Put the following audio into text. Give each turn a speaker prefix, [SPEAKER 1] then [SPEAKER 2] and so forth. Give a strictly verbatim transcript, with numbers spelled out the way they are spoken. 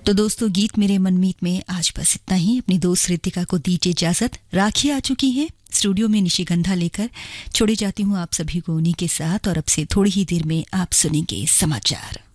[SPEAKER 1] तो दोस्तों, गीत मेरे मनमीत में आज बस इतना ही। अपनी दोस्त रितिका को दीजिए इजाजत। राखी आ चुकी है स्टूडियो में निशिगंधा लेकर। छोड़ी जाती हूँ आप सभी को उन्हीं के साथ, और अब से थोड़ी ही देर में आप सुनेंगे समाचार।